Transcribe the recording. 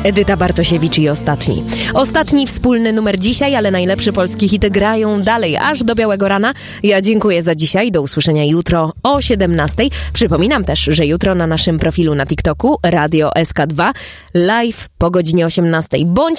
Edyta Bartosiewicz i Ostatni. Ostatni wspólny numer dzisiaj, ale najlepsze polskie hity grają dalej, aż do białego rana. Ja dziękuję za dzisiaj, do usłyszenia jutro o 17:00. Przypominam też, że jutro na naszym profilu na TikToku Radio SK2 live po godzinie 18:00. Bądź